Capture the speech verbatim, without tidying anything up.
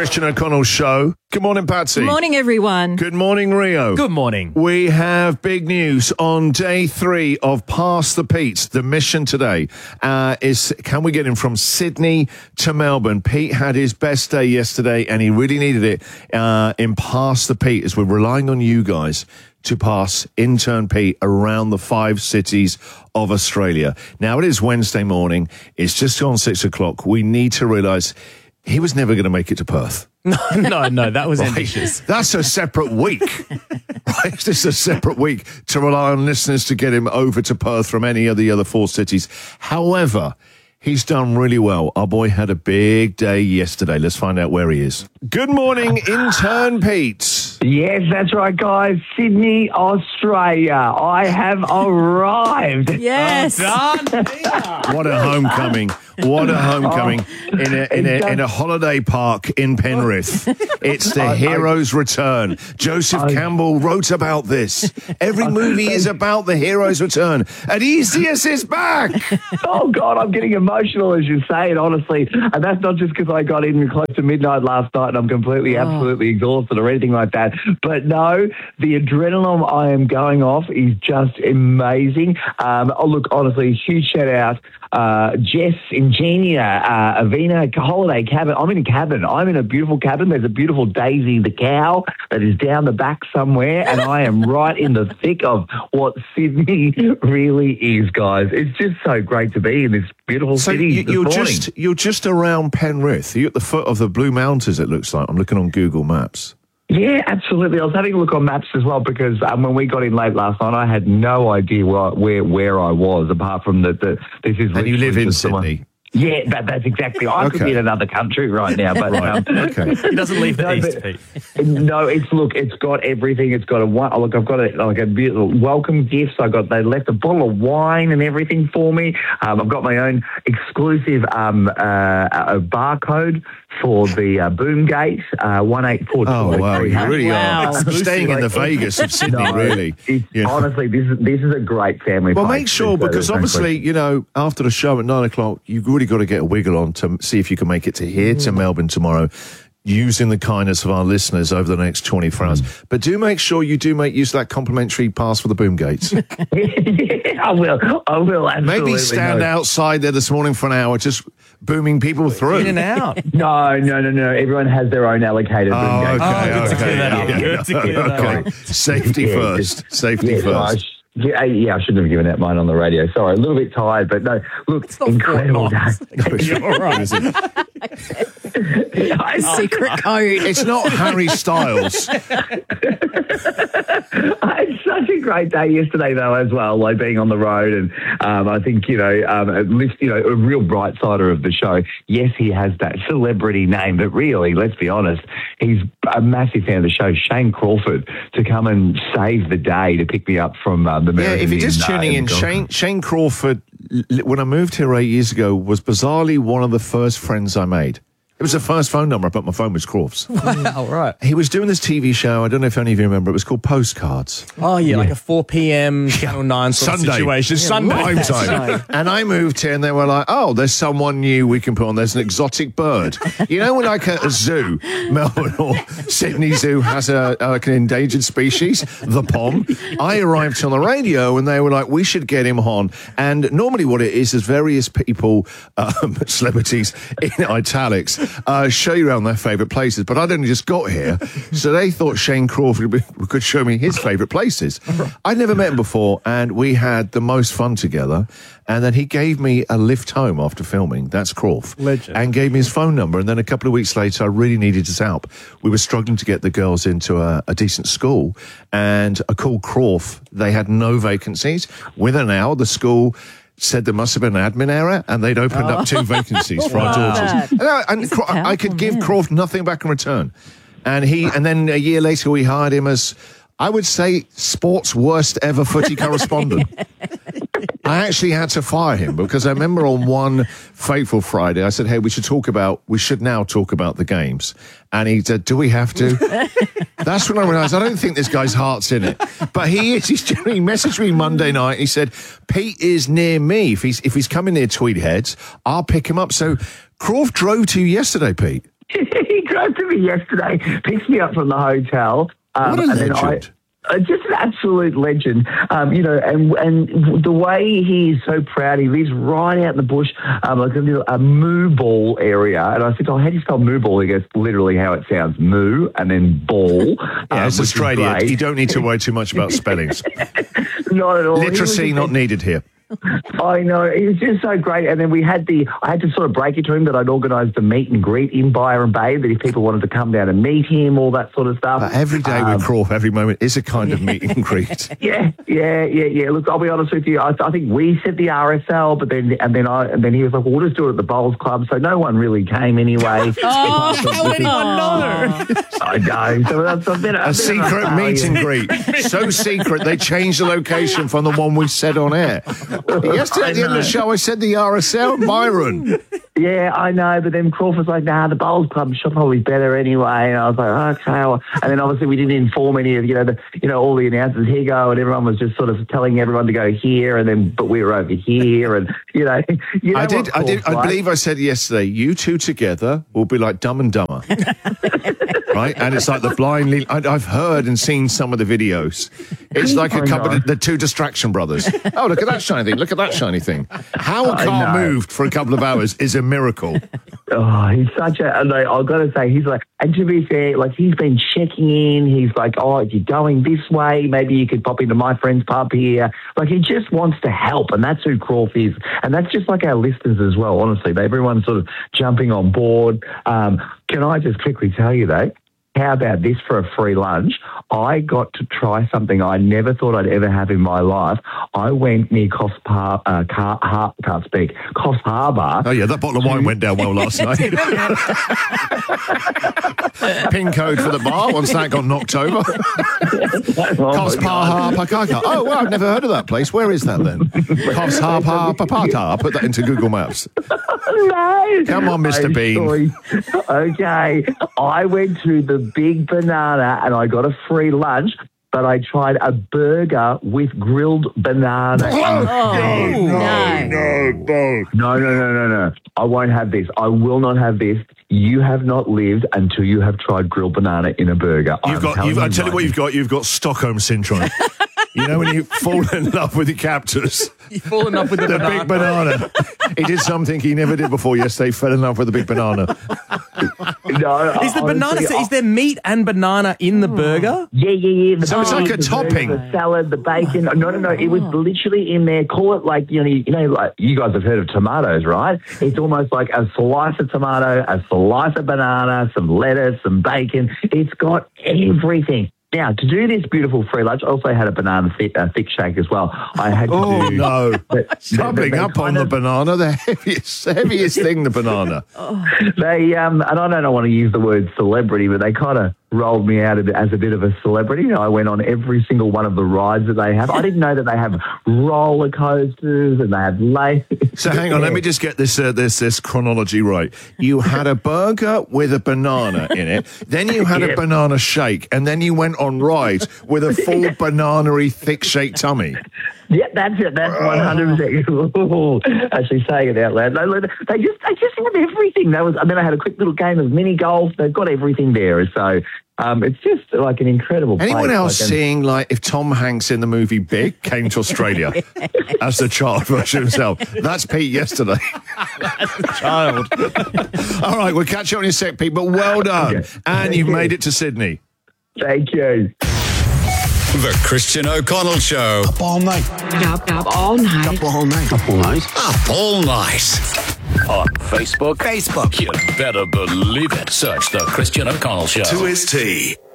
Christian O'Connell Show. Good morning, Patsy. Good morning, everyone. Good morning, Rio. Good morning. We have big news on day three of Pass the Pete. The mission today uh, is, can we get him from Sydney to Melbourne? Pete had his best day yesterday, and he really needed it uh, in Pass the Pete, as we're relying on you guys to pass intern Pete around the five cities of Australia. Now, it is Wednesday morning. It's just gone six o'clock. We need to realise he was never going to make it to Perth. No, no, no, that was right. ambitious. That's a separate week. Right? This is a separate week to rely on listeners to get him over to Perth from any of the other four cities. However, he's done really well. Our boy had a big day yesterday. Let's find out where he is. Good morning, intern Pete. Yes, that's right, guys. Sydney, Australia. I have arrived. Yes. What a homecoming. What a homecoming Oh, in, a, in, a, in a holiday park in Penrith. It's the hero's return. Joseph I, Campbell wrote about this. Every movie is about the hero's return. Odysseus is back. Oh, God, I'm getting emotional as you say it, honestly. And that's not just because I got in close to midnight last night and I'm completely, oh. absolutely exhausted or anything like that. But no, the adrenaline I am going off is just amazing. Um, oh, look, honestly, huge shout out. Uh, Jess, Ingenia, uh, Avina, holiday cabin. I'm in a cabin. I'm in a beautiful cabin. There's a beautiful Daisy the cow that is down the back somewhere, and I am right in the thick of what Sydney really is, guys. It's just so great to be in this beautiful so city. You, this you're morning. just you're just around Penrith. You're at the foot of the Blue Mountains. It looks like. I'm looking on Google Maps. Yeah, absolutely. I was having a look on maps as well because um, when we got in late last night, I had no idea where where, where I was apart from the, the this is. And you live in someone. Sydney. Yeah, that, that's exactly. I okay. could be in another country right now, but right. um, okay. He doesn't leave the no, east, but, Pete. No, it's look, it's got everything. It's got a one. Look, I've got a like a beautiful welcome gifts. I got they left a bottle of wine and everything for me. Um, I've got my own exclusive um, uh, a barcode for the uh, boom gate uh, one eight four two. Oh wow, you really Wow. are staying in the Vegas of Sydney, No, really. It's, Yeah. Honestly, this is this is a great family. Well, place. make sure, So because there's no obviously, question. you know, after the show at nine o'clock, you've really got to get a wiggle on to see if you can make it to here to Melbourne tomorrow, using the kindness of our listeners over the next twenty-four hours. But do make sure you do make use of that complimentary pass for the boom gates. yeah, I will. I will. Absolutely. Maybe stand no. outside there this morning for an hour, just booming people through. In and out. No, no, no, no. Everyone has their own allocated Oh, boom gate. okay, Oh, good to okay. clear that up. Yeah, Good to yeah, clear that okay. up. Safety Yeah, first. just- Safety Yeah, no, I first. sh- yeah, yeah, I shouldn't have given out mine on the radio. Sorry, a little bit tired, but no. Look, not incredible Fort day. Knox. You're all right. Is it? I- Secret code. It's not Harry Styles. I had such a great day yesterday, though, as well, like being on the road. And um, I think, you know, um, at least, you know, a real bright sider of the show. Yes, he has that celebrity name, but really, let's be honest, he's a massive fan of the show. Shane Crawford to come and save the day to pick me up from uh, the Yeah, American. if you're just in, uh, tuning in, Gold Shane, Coast. Shane Crawford, l- when I moved here eight years ago, was bizarrely one of the first friends I made. It was the first phone number, but my phone was Crofts. Wow, right. He was doing this T V show, I don't know if any of you remember, it was called Postcards. Oh, yeah, like a four p.m. Channel nine sort Sunday. of situation. Sunday. Prime time. And I moved here and they were like, oh, there's someone new we can put on. There's an exotic bird. You know, when like a, a zoo, Melbourne or Sydney Zoo has a like an endangered species, the pom. I arrived on the radio and they were like, we should get him on. And normally what it is is various people, um, celebrities in italics, uh, show you around their favourite places. But I'd only just got here, so they thought Shane Crawford could show me his favourite places. I'd never met him before, and we had the most fun together. And then he gave me a lift home after filming. That's Crawford. Legend. And gave me his phone number. And then a couple of weeks later, I really needed his help. We were struggling to get the girls into a, a decent school. And I called Crawford. They had no vacancies. Within an hour, the school said there must have been an admin error, and they'd opened Oh. up two vacancies for Wow. our daughters. And, I, and He's a Craw- I could powerful give man. Crawford nothing back in return. And he, and then a year later, we hired him as, I would say, sports worst ever footy correspondent. I actually had to fire him because I remember on one fateful Friday, I said, hey, we should talk about, we should now talk about the games. And he said, do we have to? That's when I realised, I don't think this guy's heart's in it. But he is. He's, he messaged me Monday night. And he said, Pete is near me. If he's, if he's coming near Tweed Heads, I'll pick him up. So Croft drove to you yesterday, Pete. he drove to me yesterday, picked me up from the hotel. Um, What a and then I, legend. Uh, just an absolute legend, um, you know, and and the way he is so proud. He lives right out in the bush, um, like a little a moo ball area. And I said, "Oh, how do you spell moo ball?" He goes, "Literally how it sounds, moo and then ball." Yeah, um, it's which is Australia. great. You don't need to worry too much about spellings. Not at all. He was Literacy just- not needed here. I know, it was just so great. And then we had the, I had to sort of break it to him that I'd organised the meet and greet in Byron Bay, that if people wanted to come down and meet him, all that sort of stuff. But every day Um, with Croft, every moment is a kind of meet and greet. Yeah, yeah, yeah, yeah. Look, I'll be honest with you. I, I think we said the R S L, but then and then I and then he was like, "Well, we'll just do it at the Bowls Club." So no one really came anyway. Oh, how would anyone know? I know. So that's a bit A secret meet and greet. So secret, they changed the location from the one we said on air. Yesterday at the end of the show, I said the R S L, Byron. Yeah, I know. But then Crawford's like, "Nah, the Bowls Club shop probably better anyway." And I was like, "Okay." Well, and then obviously we didn't inform any of you know the you know all the announcers. Here go, and everyone was just sort of telling everyone to go here, and then but we were over here, and you know. You know I did, what I did, Crawford's I like. believe I said yesterday, you two together will be like Dumb and Dumber. Right? And it's like the blind lead. I, I've heard and seen some of the videos. It's like a I couple know. of the two distraction brothers. Oh, look at that shiny thing. Look at that shiny thing. How a I car know. moved for a couple of hours is a miracle. Oh, he's such a. and I- I've got to say, he's like, and to be fair, like he's been checking in. He's like, "Oh, if you're going this way, maybe you could pop into my friend's pub here." Like he just wants to help, and that's who Crawf is, and that's just like our listeners as well. Honestly, everyone's sort of jumping on board. Um, can I just quickly tell you though? How about this for a free lunch? I got to try something I never thought I'd ever have in my life. I went near Coffs Par, uh, Car, Har, can't speak, Coffs Harbour. Oh, yeah, that bottle of wine went down well last night. Pin code for the bar once that got knocked over. Coffs Par Pakaka. Oh, well, I've never heard of that place. Where is that then? Coffs Har Papata. Put that into Google Maps. No. Come on, Mister I'm Bean. sorry. Okay. I went to the Big Banana and I got a free lunch, but I tried a burger with grilled banana. Oh, no. No, no. No, no, no, no, no. I won't have this. I will not have this. You have not lived until you have tried grilled banana in a burger. You've I'm got. telling You've, I tell you right what, you've got. You've got Stockholm syndrome. You know when you fall in love with your captors. You've fallen off with the, The banana. big banana. He did something he never did before yesterday. Fell in love with the big banana. No, Is the honestly, banana? I- Is there meat and banana in the burger? Yeah, yeah, yeah. The So it's cheese, like a the burger, topping. the salad, the bacon. No, no, no. It was literally in there. Call it like you know, you know, like you guys have heard of tomatoes, right? It's almost like a slice of tomato, a slice of banana, some lettuce, some bacon. It's got everything. Now, to do this beautiful free lunch, I also had a banana thick, uh, thick shake as well. I had to Oh, do. no. But- Doubling but they up on kind the of- banana, the heaviest, heaviest thing, the banana. They um, and I don't want to use the word celebrity, but they kind of rolled me out as a bit of a celebrity. I went on every single one of the rides that they have. I didn't know that they have roller coasters and they have lake. So hang on, let me just get this uh, this this chronology right. You had a burger with a banana in it, then you had a Yeah. banana shake, and then you went on rides with a full banana-y thick shake tummy. Yeah, that's it. That's one hundred percent. Actually, saying it out loud. No, they just they just have everything. That was. And then I had a quick little game of mini golf. They've got everything there. So um, it's just like an incredible. Anyone place. else Like, um, seeing, like, if Tom Hanks in the movie Big came to Australia as the child version himself? That's Pete yesterday. Child. All right, we'll catch you on your sec, Pete, but well done. Okay. And Thank you've you. made it to Sydney. Thank you. The Christian O'Connell Show. Up all night. Up, up all night. Up all night. Up all night. Up all night. On Facebook. Facebook. You better believe it. Search The Christian O'Connell Show. To his T.